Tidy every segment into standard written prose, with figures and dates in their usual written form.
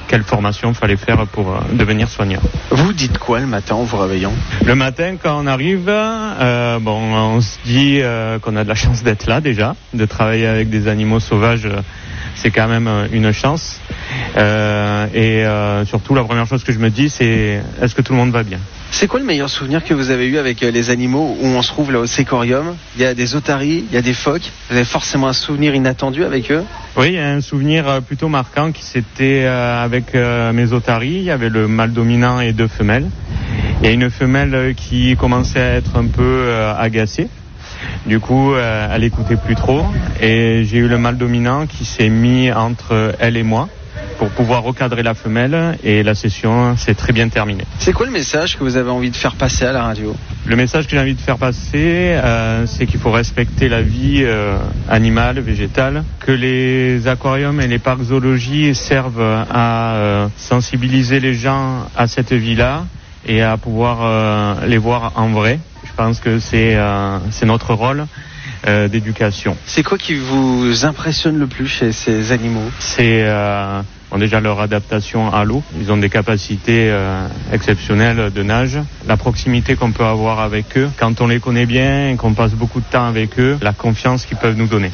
quelle formation il fallait faire pour devenir soigneur. Vous dites quoi le matin en vous réveillant ? Le matin, quand on arrive, on se dit qu'on a de la chance d'être là déjà, de travailler avec des animaux sauvages. C'est quand même une chance. Surtout, la première chose que je me dis, c'est est-ce que tout le monde va bien ? C'est quoi le meilleur souvenir que vous avez eu avec les animaux où on se trouve là au Sécorium ? Il y a des otaries, il y a des phoques. Vous avez forcément un souvenir inattendu avec eux ? Oui, il y a un souvenir plutôt marquant qui c'était avec mes otaries. Il y avait le mâle dominant et 2 femelles. Il y a une femelle qui commençait à être un peu agacée. Du coup, elle écoutait plus trop. Et j'ai eu le mâle dominant qui s'est mis entre elle et moi pour pouvoir recadrer la femelle. Et la session s'est très bien terminée. C'est quoi le message que vous avez envie de faire passer à la radio ? Le message que j'ai envie de faire passer, c'est qu'il faut respecter la vie animale, végétale, que les aquariums et les parcs zoologiques servent à sensibiliser les gens à cette vie-là et à pouvoir les voir en vrai. Je pense que c'est notre rôle d'éducation. C'est quoi qui vous impressionne le plus chez ces animaux ? C'est déjà leur adaptation à l'eau. Ils ont des capacités exceptionnelles de nage. La proximité qu'on peut avoir avec eux, quand on les connaît bien et qu'on passe beaucoup de temps avec eux, la confiance qu'ils peuvent nous donner.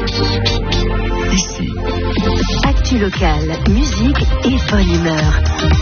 Ici, Actu Local, musique et bonne humeur.